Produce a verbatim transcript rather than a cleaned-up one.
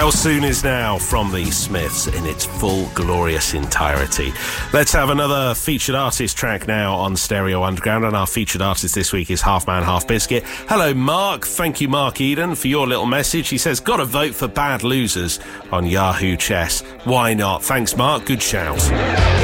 How Soon Is Now from the Smiths in its full glorious entirety. Let's have another featured artist track now on Stereo Underground, and our featured artist this week is Half Man Half Biscuit. Hello Mark, thank you Mark Eden for your little message. He says, gotta vote for Bad Losers on Yahoo Chess. Why not? Thanks Mark, good shout.